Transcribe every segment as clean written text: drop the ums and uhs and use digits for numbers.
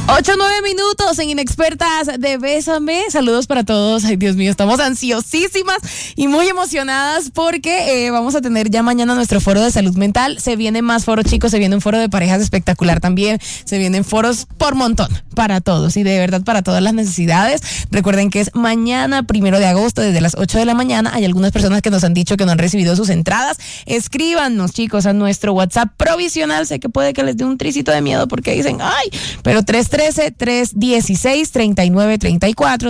8-9 minutos en Inexpertas de Bésame. Saludos para todos. Ay, Dios mío, estamos ansiosísimas y muy emocionadas porque vamos a tener ya mañana nuestro foro de salud mental. Se vienen más foros, chicos. Se viene un foro de parejas espectacular también. Se vienen foros por montón para todos y de verdad para todas las necesidades. Recuerden que es mañana, 1 de agosto, desde las 8 de la mañana. Hay algunas personas que nos han dicho que no han recibido sus entradas. Escríbanos, chicos, a nuestro WhatsApp provisional. Sé que puede que les dé un tricito de miedo porque dicen, ay, pero 313-316-3934,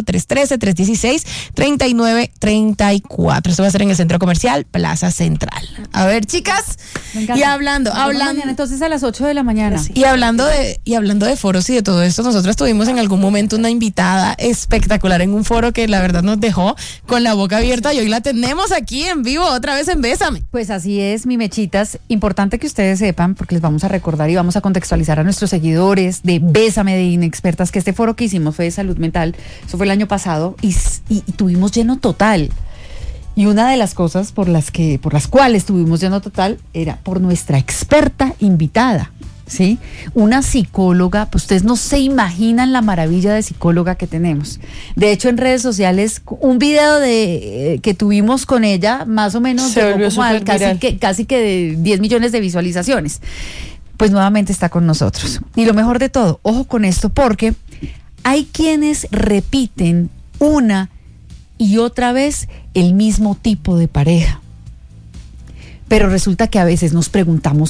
313-316-3934. Esto va a ser en el Centro Comercial Plaza Central. A ver, chicas, y hablando mañana, entonces a las 8 de la mañana. Sí. Y hablando de foros y de todo esto, nosotros tuvimos en algún momento una invitada espectacular en un foro que la verdad nos dejó con la boca abierta y hoy la tenemos aquí en vivo otra vez en Bésame. Pues así es, mi mechitas. Importante que ustedes sepan, porque les vamos a recordar y vamos a contextualizar a nuestros seguidores de Bésame de Inexpertas, que este foro que hicimos fue de salud mental. Eso fue el año pasado y tuvimos lleno total. Y una de las cosas por las cuales tuvimos lleno total era por nuestra experta invitada, ¿sí? Una psicóloga. Pues ustedes no se imaginan la maravilla de psicóloga que tenemos. De hecho, en redes sociales, un video que tuvimos con ella, más o menos, casi que de 10 millones de visualizaciones. Pues nuevamente está con nosotros. Y lo mejor de todo, ojo con esto, porque hay quienes repiten una y otra vez el mismo tipo de pareja. Pero resulta que a veces nos preguntamos